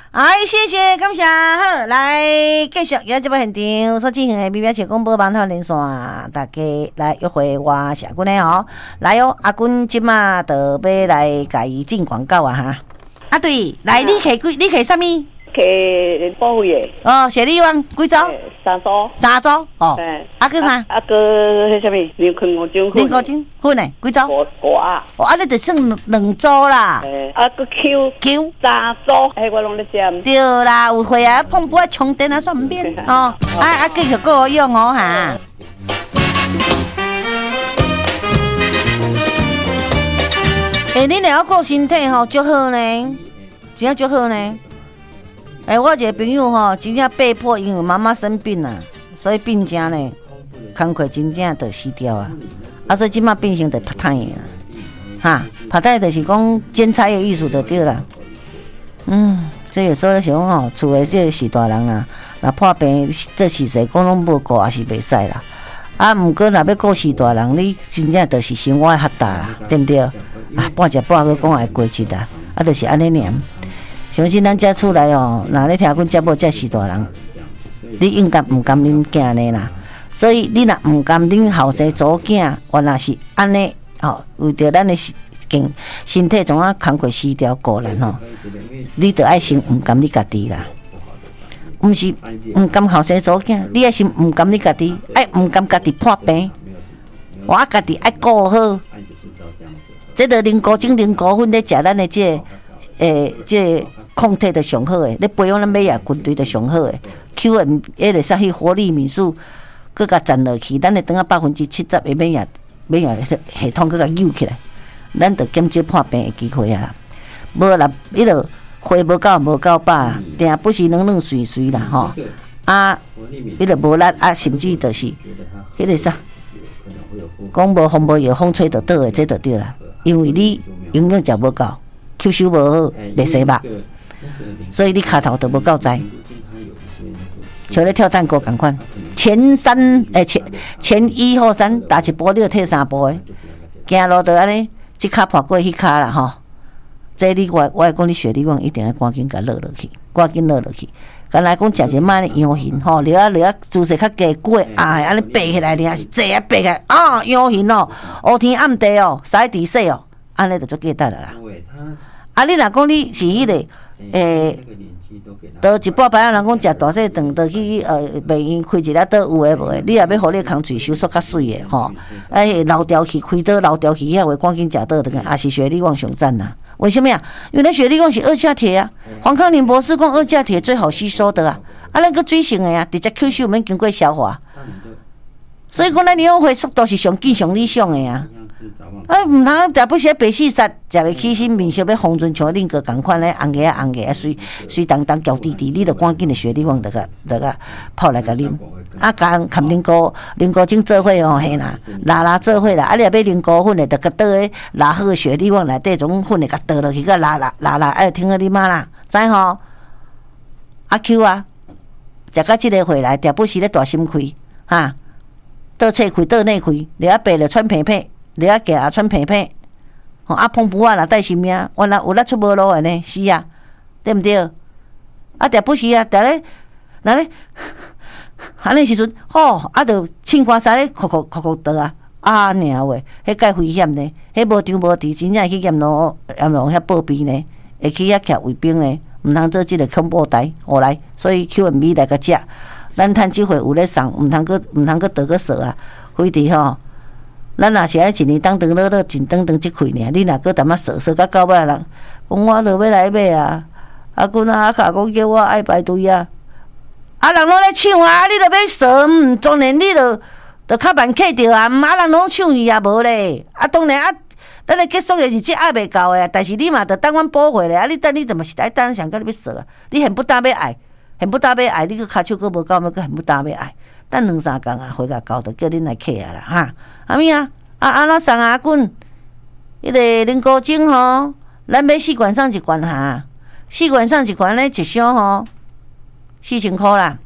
哎，谢谢，感谢。好，来继续今这部现场所进行的美广播网头连线，大家来约会我是阿君的哦。来哦，阿君即马就要来甲伊进广告啊哈。啊对，来你摕你摕啥物？ 摕保费的。 哦，雪梨湾几组 ？3组。 3组哦。啊个啥？ 啊个迄啥物？零空五种粉。 零五种粉呢？几组 ？5啊。 哦，啊你就算2组啦。 啊个 Q 3组，迄我拢咧食。 对啦，有会啊，碰不充电啊，算唔免哦。继续够用哦哈。你若要顾身体吼，足好呢，真正足好呢。我一个朋友吼，真正被迫因为妈妈生病啦，所以病症呢，工课真正就死掉啊。所以即马变成就拍摊的哈，拍摊就是讲剪彩的艺术就对啦。这有时候想讲吼，厝的这个是大人啦，若破病这是谁讲拢无顾也是袂使啦。毋过若要顾是大人，你真正就是生活的学大啦，对不对？半食半个讲会过去啦，就是安尼尔。相信咱遮厝内哦，若咧听阮节目，遮是大人，你应该毋甘恁囝呢啦。所以你若毋甘恁后生祖囝，原来是安尼哦，为着咱的身体怎啊工课死掉顾咱吼，你着爱先毋甘你家己啦。毋是毋甘后生祖囝，你爱先毋甘你家己，爱毋甘家己破病，我家己爱顾好。这个零高精零高粉咧食咱的这抗体的上好诶，咧培养咱美亚军队的上好诶 ，QM 迄个啥迄活力民宿，佮甲站落去，咱会等啊70%的美亚系统佮甲扭起来，咱着减少破病的机会啊啦。无啦，迄个花无够饱，定不是软碎碎啦吼。迄个无力甚至就是迄个啥，讲无风无药，风吹就倒诶，这就对啦。因为你营养食无够，吸收无好，袂生肉。所以你脚头都无够栽，像咧跳探戈同款，前1后3，打一步你就退3步诶，行路就安尼，即脚破过迄脚啦吼。这你我会讲你血力旺一定要赶紧甲落落去，赶紧落落去。刚才讲食一摆咧羊形吼，落啊姿势较加过，安尼爬起来尔是坐啊爬起来羊形哦，乌天暗地哦，晒地洗哦，安尼就足简单啦。你若讲你是迄个倒一半摆人讲食大细肠，倒去bệnh院开一粒倒有诶无诶，你也要互你空喙收缩较水诶吼，流调气开倒流调气遐话，赶紧食倒倒个，也是血力旺上赞呐。为什么呀？因为咱血力旺是二价铁啊，黄康宁博士讲二价铁最好吸收的啊，那个水性诶啊，直接吸收免经过消化，所以讲咱氧化速度是上紧上理想诶啊。毋通食不些白细沙，食袂起身，面色要红润像恁个共款咧，红个水当当娇滴滴，你着赶紧的血力旺得个泡来甲啉。含零高精做伙哦，嘿啦，拉做伙啦。你若要零高粉的，着甲倒个拉好血力旺内底，种粉的甲倒落去，甲拉，听你妈啦，知吼？Q 食到即个回来，定不是咧大心开哈，倒侧开倒内开，了啊白了穿平平。你啊行啊穿平平，碰布若带性命，原来有力出无路的呢，是啊，对毋对？定不是啊，定咧，那咧，安尼时阵，着穿汗衫咧，哭倒啊，尔话，迄介危险呢，迄无张无弛，真正会去验路遐暴毙呢，会去遐徛卫兵呢，毋通做即个恐怖台，来，所以 QMB 来甲食，咱趁即回有咧送，毋通佫倒个数啊，非得吼。咱若是爱一年当当落真当即开尔，你若搁淡仔说到到尾人，讲我著要来买啊！君阿卡讲叫我爱排队啊！人拢咧抢啊！你著要说，当然你著较慢客着啊！人拢抢去啊，无咧！当然咱咧结束的日子爱袂到的，但是你嘛著等阮补回来啊！你著嘛是爱等上到你要说啊！你恨不得要爱，你个骹手佫无够，佫恨不得要爱。等2-3工啊，回甲到就叫恁来客啊啦哈！安怎送阿君？迄个零高精吼，咱买4罐送1罐哈，4罐送1罐咧，一箱吼4000块啦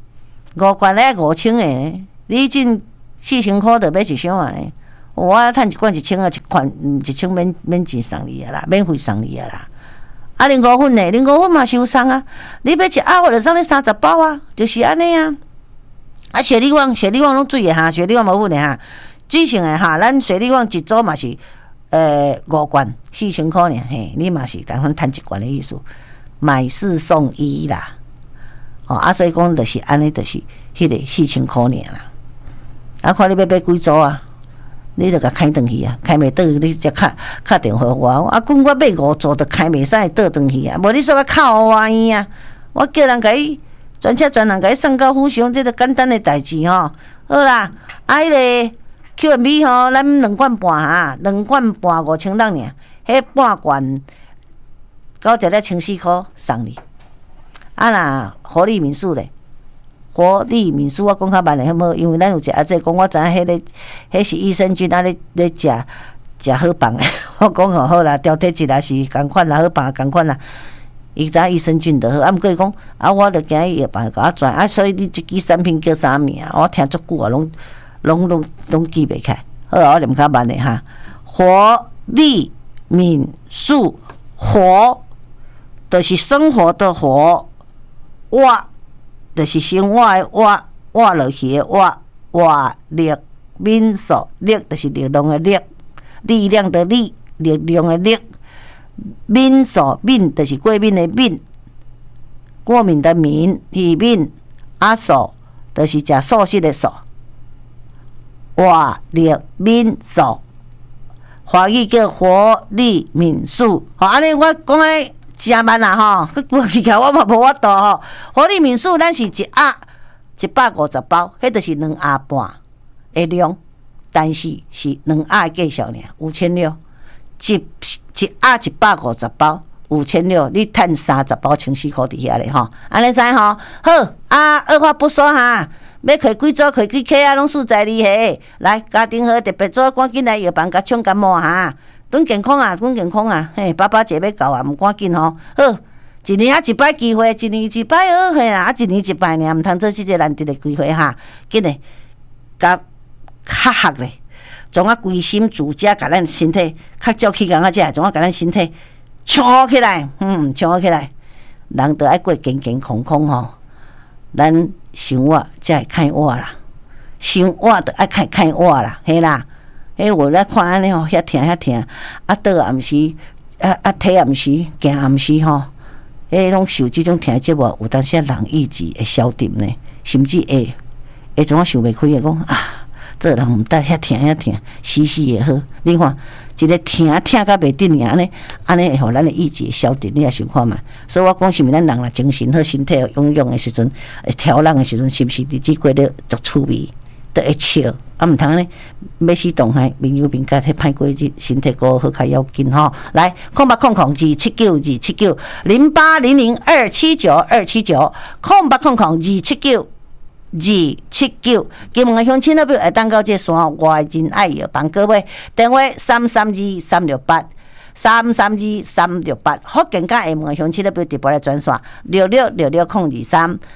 ，5罐咧5000个，你进4000块就买一箱啊咧。我趁1罐1000啊，1罐1000免钱送你啊啦，免费送你啊啦。 啊，零五粉呢？零五粉嘛是有送啊。你要一盒就送你30包啊，就是安尼啊。啊，雪莉网拢水的哈，雪莉网无粉的哈，水性的哈，咱雪莉网一组嘛是5罐4000块呢，嘿，你嘛是赶快趁1罐的意思，买4送1啦。哦，啊，所以讲就是安尼，就是迄个4000块呢啦。啊，看你要买几组啊？你就甲开转去啊，开袂倒你才敲电话我。啊，讲我买5组就开袂使倒转去啊，无你说要靠我院啊？我叫人甲伊专车专人甲伊送到府上，这个简单的代志吼。好啦，啊，迄个 QMB 吼，咱2罐半哈，2罐半5000人尔，迄半罐到一粒14块送你。啊啦，活力民宿咧。活力民宿我讲较慢咧，好无？因为咱有一阿姐讲，我知影迄是益生菌啊，咧食好饭诶。我讲好啦，调体质也是共款啦，好饭也共款啦。伊知益生菌就好，啊，毋过伊讲啊，我著惊伊药房甲我转啊，所以你即支产品叫啥名？我听足久啊，拢记袂起来。好啊，我念较慢咧哈。活力民宿，活就是生活的活，活就是生活的活落去的活力民宿，力就是力量的力，力量的力，力量的力。民宿民就是过敏的敏，过敏的敏，鱼敏啊素就是食素食的素。活力民宿，华语叫活力民宿。好，安尼我讲诶真慢啦吼，我起来我嘛无法度吼。活力民宿咱是1盒150包，迄就是2盒半的量，但是是2盒的价数尔，5600。一盒150包，5600，你趁30包14块伫遐咧吼，安尼知吼？好啊，二话不说哈，要开几组开几客啊，拢数在你嘿。来，家庭号特别组，赶紧来药房甲抢感冒哈，蹲健康啊，蹲健康啊，嘿，爸节要到啊，毋赶紧吼。好，一年1摆机会，一年1摆好嘿啦，啊，一年1摆尔，毋通做即个难得的机会哈，紧诶，甲较合咧。从啊规心自家，甲咱身体较照起工啊，只从啊甲咱身体唱好起来，唱好起来，人都爱过健健康康吼。咱生活才会看活啦，生活都爱看活啦，嘿啦。我来看安尼吼，遐疼，啊倒也毋是，啊体也毋是，行也毋是吼。拢受即种疼节目，有当时人意志会消沉呢，甚至会从啊想袂开诶，讲啊。做人毋得遐疼，死也好。你看一个疼甲袂得尔安尼会互咱的意志消沉，你也想看嘛？所以我讲是毋是咱人若精神好、身体有勇的时阵，挑人的时阵，是毋是日子过得足趣味，都会笑？啊，毋通安尼要死动害，朋友家迄歹过日，身体过好较要紧吼。来，0800279279 0800279279 0800279279，金门乡亲那边会当到这山外仁爱药房各位，电话332-368，福建甲厦门乡亲那边直播来转线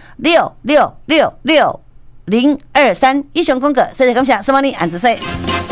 6666-023 6666-023。以上广告，谢谢感谢，什么你安子说。